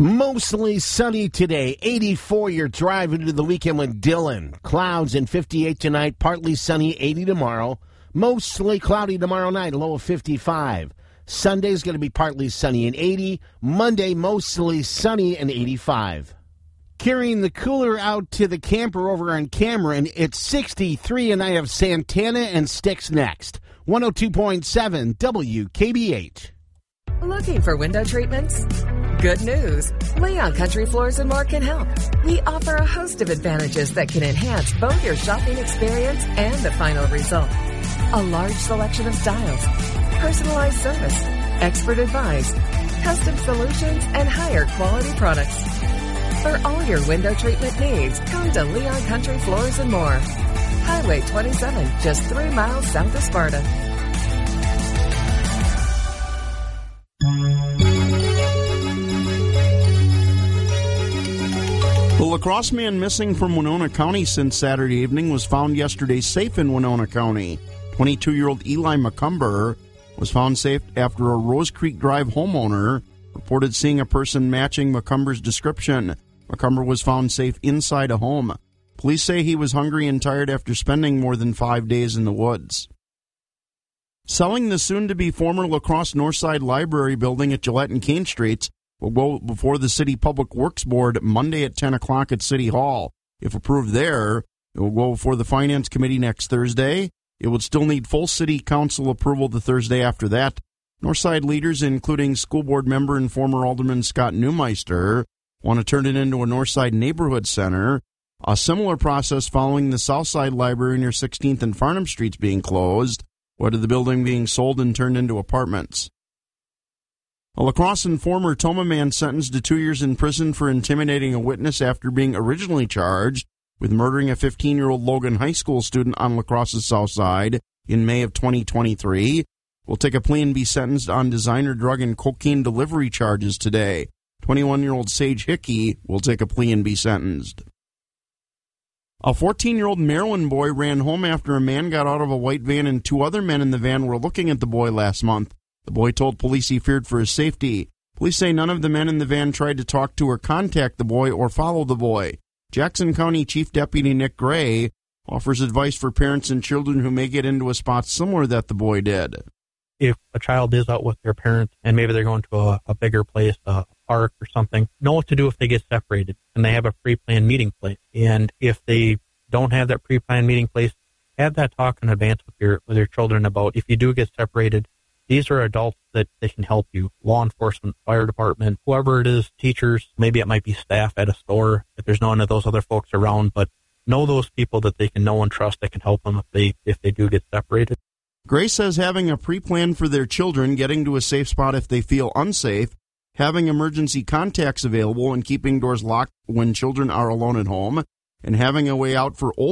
Mostly sunny today, 84 your drive into the weekend with Dylan. Clouds and 58 tonight, partly sunny, 80 tomorrow. Mostly cloudy tomorrow night, low of 55. Sunday's going to be partly sunny and 80. Monday, mostly sunny and 85. Carrying the cooler out to the camper over on Cameron, it's 63, and I have Santana and Styx next. 102.7 WKBH. Looking for window treatments? Good news. Leon Country Floors & More can help. We offer a host of advantages that can enhance both your shopping experience and the final result. A large selection of styles, personalized service, expert advice, custom solutions, and higher quality products. For all your window treatment needs, come to Leon Country Floors & More. Highway 27, just 3 miles south of Sparta. The lacrosse man missing from Winona County since Saturday evening was found yesterday safe in Winona County. 22-year-old Eli McCumber was found safe after a Rose Creek Drive homeowner reported seeing a person matching McCumber's description. McCumber was found safe inside a home. Police say he was hungry and tired after spending more than 5 days in the woods. Selling the soon-to-be former La Crosse Northside Library building at Gillette and Kane Streets will go before the City Public Works Board Monday at 10 o'clock at City Hall. If approved there, it will go before the Finance Committee next Thursday. It would still need full City Council approval the Thursday after that. Northside leaders, including school board member and former Alderman Scott Neumeister, want to turn it into a Northside neighborhood center. A similar process following the Southside Library near 16th and Farnham Streets being closed, with the building being sold and turned into apartments. A La Crosse former Toma man sentenced to 2 years in prison for intimidating a witness after being originally charged with murdering a 15-year-old Logan High School student on La Crosse's south side in May of 2023. Will take a plea and be sentenced on designer drug and cocaine delivery charges today. 21-year-old Sage Hickey will take a plea and be sentenced. A 14-year-old Maryland boy ran home after a man got out of a white van and 2 other men in the van were looking at the boy last month. The boy told police he feared for his safety. Police say none of the men in the van tried to talk to or contact the boy or follow the boy. Jackson County Chief Deputy Nick Gray offers advice for parents and children who may get into a spot similar that the boy did. If a child is out with their parents and maybe they're going to a bigger place, a park or something, know what to do if they get separated and they have a pre-planned meeting place. And if they don't have that pre-planned meeting place, have that talk in advance with your children about if you do get separated. These are adults that they can help you. Law enforcement, fire department, whoever it is, teachers, maybe it might be staff at a store if there's none of those other folks around, but know those people that they can know and trust that can help them if they do get separated. Gray says having a pre-plan for their children, getting to a safe spot if they feel unsafe, having emergency contacts available and keeping doors locked when children are alone at home, and having a way out for older